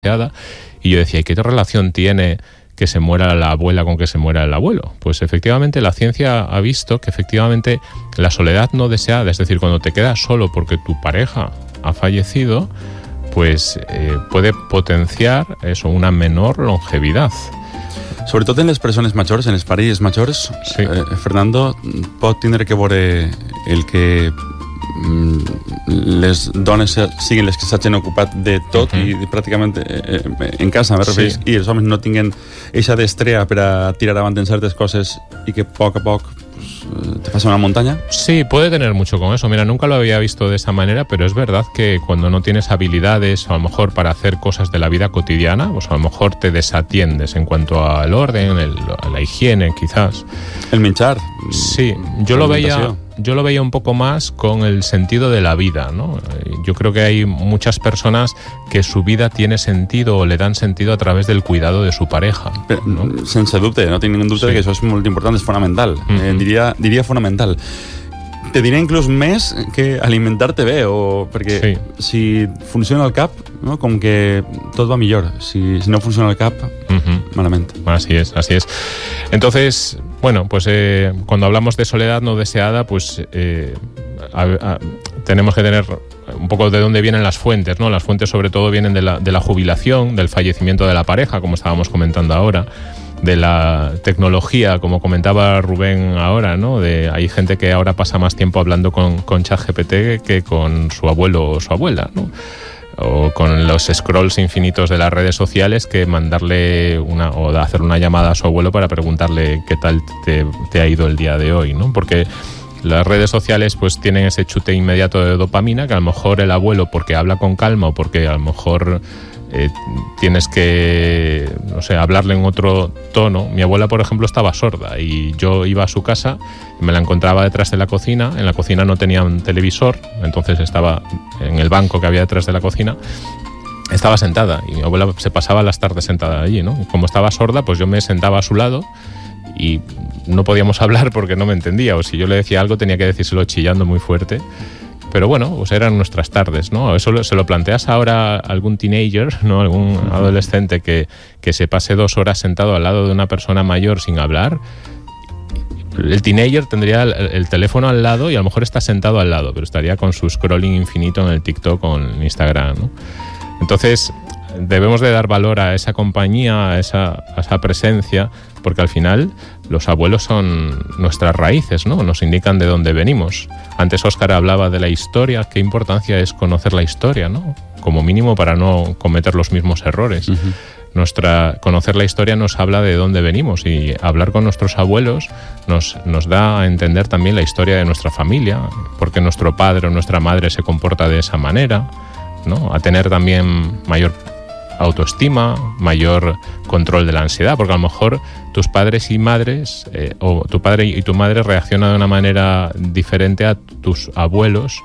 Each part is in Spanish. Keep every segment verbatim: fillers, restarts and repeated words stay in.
Y yo decía, ¿y qué relación tiene que se muera la abuela con que se muera el abuelo? Pues efectivamente la ciencia ha visto que efectivamente la soledad no deseada, es decir, cuando te quedas solo porque tu pareja ha fallecido, pues eh, puede potenciar eso, una menor longevidad. Sobretot en les persones majors, en les parelles majors, sí. eh, Fernando, pot tindre que veure el que les dones siguin les que s'hagin ocupat de tot uh-huh. i pràcticament eh, en casa, me refereix, sí. i els homes no tinguen eixa destrea per a tirar avant en certes coses i que a poc a poc pues, te pasa una montaña. Sí, puede tener mucho con eso. Mira, nunca lo había visto de esa manera, pero es verdad que cuando no tienes habilidades, a lo mejor para hacer cosas de la vida cotidiana, pues a lo mejor te desatiendes en cuanto al orden, el, la higiene, quizás. El menjar. Sí, yo lo veía... Yo lo veía un poco más con el sentido de la vida, ¿no? Yo creo que hay muchas personas que su vida tiene sentido o le dan sentido a través del cuidado de su pareja, ¿no? Sense dubte, no tinc ningún dubte sí. de que això és molt important, és fonamental. Uh-huh. eh, diria, diria fonamental. Te diré inclús més que alimentar-te bé, o perquè sí. si funciona el cap, ¿no? Com que tot va millor. Si, si no funciona el cap, uh-huh. malament. Así es, así es. Entonces, bueno, pues eh, cuando hablamos de soledad no deseada, pues eh, a, a, tenemos que tener un poco de dónde vienen las fuentes, ¿no? Las fuentes sobre todo vienen de la, de la jubilación, del fallecimiento de la pareja, como estábamos comentando ahora, de la tecnología, como comentaba Rubén ahora, ¿no? De, hay gente que ahora pasa más tiempo hablando con, con ChatGPT que con su abuelo o su abuela, ¿no? O con los scrolls infinitos de las redes sociales que mandarle una o hacer una llamada a su abuelo para preguntarle qué tal te, te ha ido el día de hoy, ¿no? Porque las redes sociales pues tienen ese chute inmediato de dopamina que a lo mejor el abuelo, porque habla con calma o porque a lo mejor eh, tienes que, no sé, hablarle en otro tono. Mi abuela, por ejemplo, estaba sorda y yo iba a su casa y me la encontraba detrás de la cocina. En la cocina no tenía un televisor, entonces estaba en el banco que había detrás de la cocina. Estaba sentada y mi abuela se pasaba las tardes sentada allí, ¿no? Y como estaba sorda, pues yo me sentaba a su lado y no podíamos hablar porque no me entendía, o si yo le decía algo tenía que decírselo chillando muy fuerte. Pero bueno, pues eran nuestras tardes, ¿no? Eso se lo planteas ahora a algún teenager, ¿no? Algún adolescente que, que se pase dos horas sentado al lado de una persona mayor sin hablar. El teenager tendría el, el teléfono al lado y a lo mejor está sentado al lado, pero estaría con su scrolling infinito en el TikTok o en Instagram, ¿no? Entonces, debemos de dar valor a esa compañía, a esa, a esa presencia, porque al final los abuelos son nuestras raíces, ¿no? Nos indican de dónde venimos. Antes Óscar hablaba de la historia. ¿Qué importancia es conocer la historia, ¿no? Como mínimo para no cometer los mismos errores. Uh-huh. Nuestra, conocer la historia nos habla de dónde venimos, y hablar con nuestros abuelos nos, nos da a entender también la historia de nuestra familia, porque nuestro padre o nuestra madre se comporta de esa manera, ¿no? A tener también mayor autoestima, mayor control de la ansiedad, porque a lo mejor tus padres y madres eh, o tu padre y tu madre reaccionan de una manera diferente a tus abuelos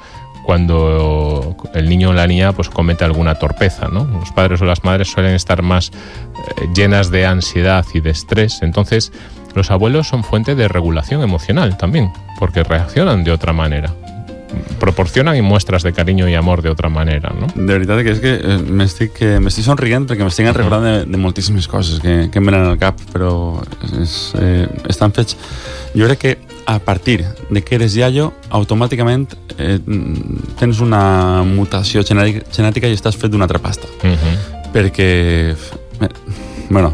cuando el niño o la niña pues comete alguna torpeza, ¿no? Los padres o las madres suelen estar más eh, llenas de ansiedad y de estrés. Entonces los abuelos son fuente de regulación emocional también, porque reaccionan de otra manera, proporcionen muestras de cariño i amor d'altra manera, no? De veritat que és que eh, m'estic, eh, m'estic somrient perquè m'estic recordant de, de moltíssimes coses que, que em venen al cap, però és, eh, estan fets. Jo crec que a partir de que eres iaio, automàticament eh, tens una mutació genètica, genètica i estàs fet d'una altra pasta. Uh-huh. Perquè, eh, bueno,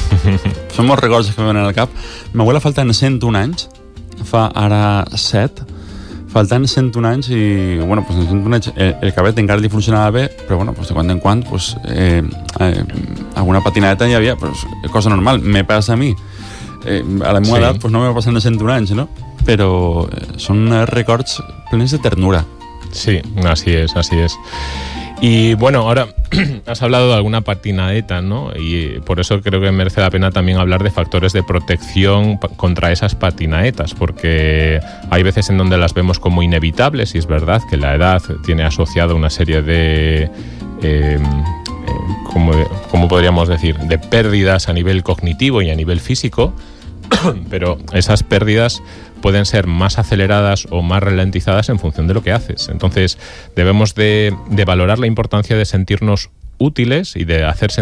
són molts records que em venen al cap. M'abuela faltant cent un anys, fa ara set, faltant cent un anys i, bueno, pues en cent un anys el, el cabet encara li funcionava bé, però, bueno, pues de quan en quan, pues, eh, eh, alguna patinadeta hi havia, pues, cosa normal, me passa a mi. Eh, a la meva sí. edat, pues no me va passar de cent un anys, no? Però eh, són records plens de ternura. Sí, así es, así es. Y bueno, ahora has hablado de alguna patinadeta, ¿no? Y por eso creo que merece la pena también hablar de factores de protección contra esas patinadetas, porque hay veces en donde las vemos como inevitables, y es verdad que la edad tiene asociado una serie de... Eh, como, como podríamos decir, de pérdidas a nivel cognitivo y a nivel físico, pero esas pérdidas pueden ser más aceleradas o más ralentizadas en función de lo que haces. Entonces debemos de, de valorar la importancia de sentirnos útiles y de hacer